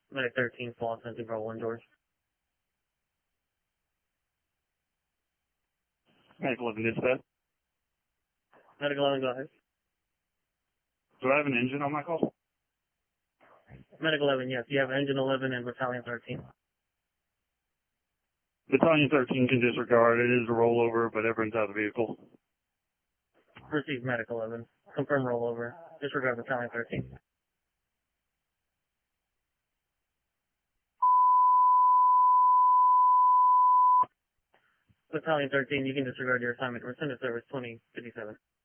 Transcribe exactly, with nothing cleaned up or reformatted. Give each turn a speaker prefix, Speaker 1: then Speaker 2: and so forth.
Speaker 1: Medic thirteen, fall sensing Bravo one, George.
Speaker 2: Medic eleven, dispatch.
Speaker 1: Medic eleven, go ahead.
Speaker 2: Do I have an engine on my call?
Speaker 1: Medic eleven, yes. You have engine eleven and battalion thirteen.
Speaker 2: Battalion thirteen can disregard. It is a rollover, but everyone's out of the vehicle.
Speaker 1: Receive Medic eleven. Confirm rollover. Disregard battalion thirteen. Battalion thirteen, you can disregard your assignment. Return to service twenty fifty-seven.